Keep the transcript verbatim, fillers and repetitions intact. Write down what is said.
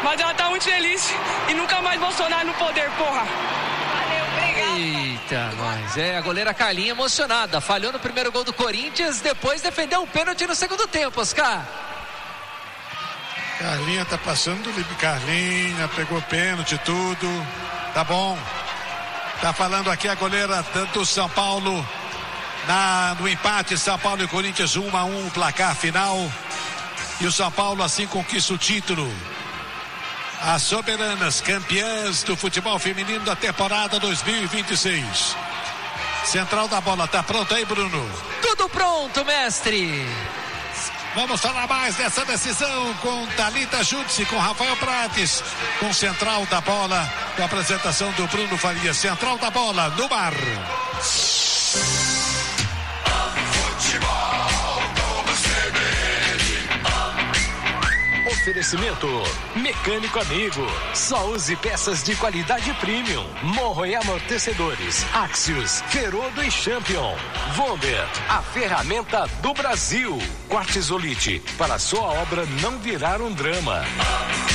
Mas ela tá muito feliz e nunca mais Bolsonaro no poder, porra. Valeu, obrigado. Eita, nós. É, a goleira Carlinha emocionada. Falhou no primeiro gol do Corinthians, depois defendeu um pênalti no segundo tempo, Oscar. Carlinha tá passando do livre. Carlinha pegou pênalti, tudo. Tá bom. Tá falando aqui a goleira do São Paulo. Na, no empate, São Paulo e Corinthians um a um, placar final. E o São Paulo assim conquista o título. As soberanas campeãs do futebol feminino da temporada dois mil e vinte e seis. Central da bola, tá pronto aí, Bruno? Tudo pronto, mestre. Vamos falar mais dessa decisão com Thalita Júdice, com Rafael Prates, com Central da bola, com a apresentação do Bruno Faria. Central da bola, no mar. Oferecimento Mecânico Amigo. Só use peças de qualidade premium. Morro e amortecedores. Axios, Ferodo e Champion. Vonder, a ferramenta do Brasil. Quartzolite, para sua obra não virar um drama.